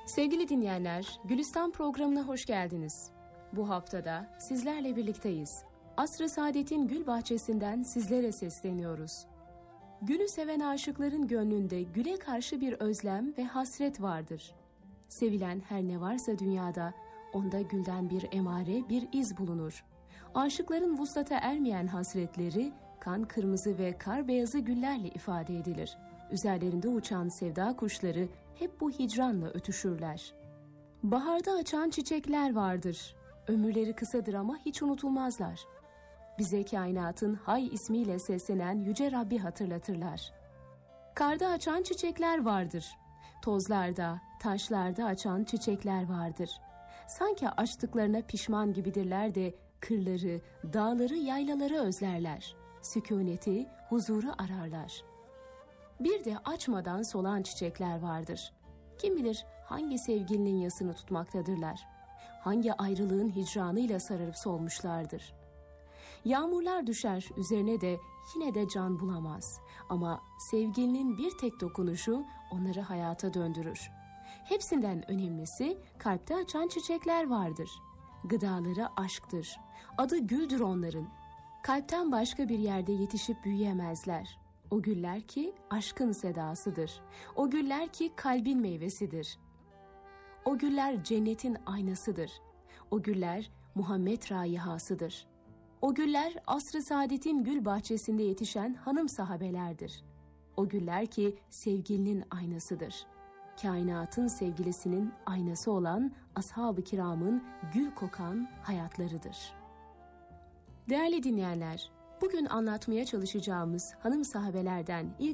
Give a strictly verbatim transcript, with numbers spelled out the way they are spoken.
Sevgili dinleyenler, Gülistan programına hoş geldiniz. Bu haftada sizlerle birlikteyiz. Asr-ı Saadet'in gül bahçesinden sizlere sesleniyoruz. Gülü seven aşıkların gönlünde güle karşı bir özlem ve hasret vardır. Sevilen her ne varsa dünyada, onda gülden bir emare, bir iz bulunur. Aşıkların vuslata ermeyen hasretleri, kan kırmızı ve kar beyazı güllerle ifade edilir. Üzerlerinde uçan sevda kuşları hep bu hicranla ötüşürler. Baharda açan çiçekler vardır. Ömürleri kısadır ama hiç unutulmazlar. Bize kainatın Hay ismiyle seslenen Yüce Rabbi hatırlatırlar. Karda açan çiçekler vardır. Tozlarda, taşlarda açan çiçekler vardır. Sanki açtıklarına pişman gibidirler de kırları, dağları, yaylaları özlerler. Sükûneti, huzuru ararlar. Bir de açmadan solan çiçekler vardır. Kim bilir hangi sevgilinin yasını tutmaktadırlar. Hangi ayrılığın hicranıyla sararıp solmuşlardır. Yağmurlar düşer üzerine de yine de can bulamaz. Ama sevgilinin bir tek dokunuşu onları hayata döndürür. Hepsinden önemlisi kalpte açan çiçekler vardır. Gıdaları aşktır. Adı güldür onların. Kalpten başka bir yerde yetişip büyüyemezler. O güller ki aşkın sedasıdır. O güller ki kalbin meyvesidir. O güller cennetin aynasıdır. O güller Muhammed raihasıdır. O güller asr-ı saadetin gül bahçesinde yetişen hanım sahabelerdir. O güller ki sevgilinin aynasıdır. Kainatın sevgilisinin aynası olan ashab-ı kiramın gül kokan hayatlarıdır. Değerli dinleyenler, bugün anlatmaya çalışacağımız hanım sahabelerden ilk